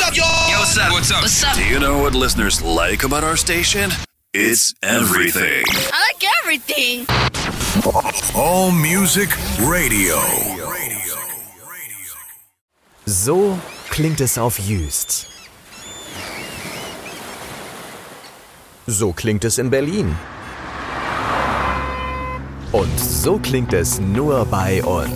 up, y'all? Yo, what's up? What's up? What's up? Do you know what listeners like about our station? It's everything. I like everything. All Music Radio. So klingt es auf Jüst. So klingt es in Berlin. Und so klingt es nur bei uns.